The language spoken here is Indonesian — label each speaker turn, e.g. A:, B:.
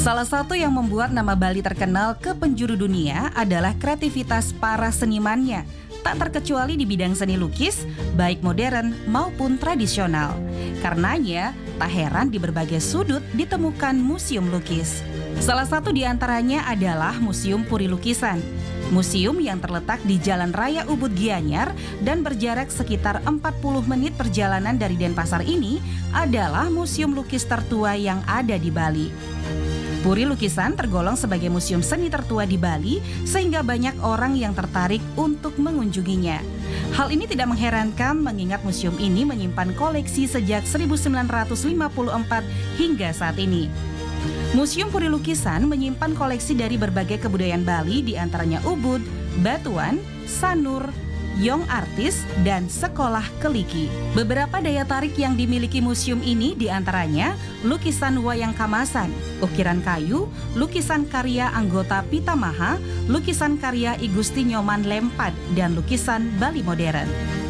A: Salah satu yang membuat nama Bali terkenal ke penjuru dunia adalah kreativitas para senimannya, tak terkecuali di bidang seni lukis, baik modern maupun tradisional. Karenanya, tak heran di berbagai sudut ditemukan museum lukis. Salah satu di antaranya adalah Museum Puri Lukisan. Museum yang terletak di Jalan Raya Ubud Gianyar dan berjarak sekitar 40 menit perjalanan dari Denpasar ini adalah museum lukis tertua yang ada di Bali. Puri Lukisan tergolong sebagai museum seni tertua di Bali sehingga banyak orang yang tertarik untuk mengunjunginya. Hal ini tidak mengherankan mengingat museum ini menyimpan koleksi sejak 1954 hingga saat ini. Museum Puri Lukisan menyimpan koleksi dari berbagai kebudayaan Bali diantaranya Ubud, Batuan, Sanur, Yong Artis, dan Sekolah Keliki. Beberapa daya tarik yang dimiliki museum ini diantaranya lukisan wayang kamasan, ukiran kayu, lukisan karya anggota Pitamaha, lukisan karya I Gusti Nyoman Lempad, dan lukisan Bali modern.